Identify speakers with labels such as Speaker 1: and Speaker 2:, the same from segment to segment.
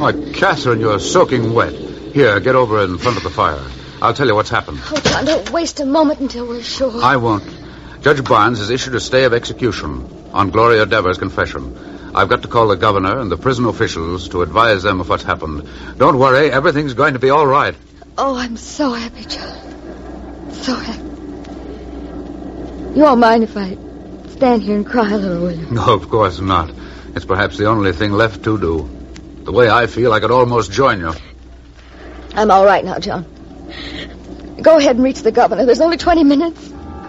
Speaker 1: Why, Catherine, you're soaking wet. Here, get over in front of the fire. I'll tell you what's happened.
Speaker 2: Oh, John, don't waste a moment until we're sure.
Speaker 1: I won't. Judge Barnes has issued a stay of execution on Gloria Dever's confession. I've got to call the governor and the prison officials to advise them of what's happened. Don't worry, everything's going to be all right.
Speaker 2: Oh, I'm so happy, John. So happy. You won't mind if I stand here and cry a little, will you?
Speaker 1: No, of course not. It's perhaps the only thing left to do. The way I feel, I could almost join you.
Speaker 2: I'm all right now, John. Go ahead and reach the governor. There's only 20 minutes.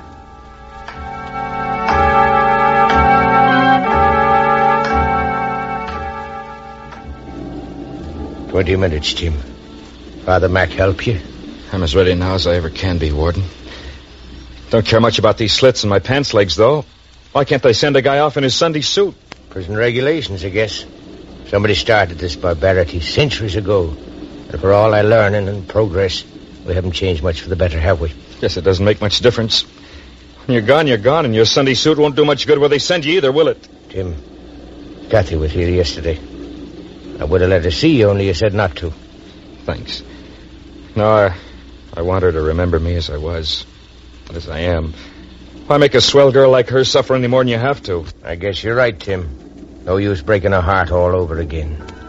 Speaker 3: "20 minutes, Jim. Father Mac help you?"
Speaker 4: I'm as ready now as I ever can be, Warden. Don't care much about these slits in my pants legs, though. Why can't they send a guy off in his Sunday suit?
Speaker 3: Prison regulations, I guess. Somebody started this barbarity centuries ago. And for all our learning and progress, we haven't changed much for the better, have we?
Speaker 4: Guess it doesn't make much difference. When you're gone, and your Sunday suit won't do much good where they send you either, will it?
Speaker 3: Jim, Kathy was here yesterday. I would have let her see you, only you said not to.
Speaker 4: Thanks. No, I want her to remember me as I was, not as I am. Why make a swell girl like her suffer any more than you have to?
Speaker 3: I guess you're right, Tim. No use breaking her heart all over again.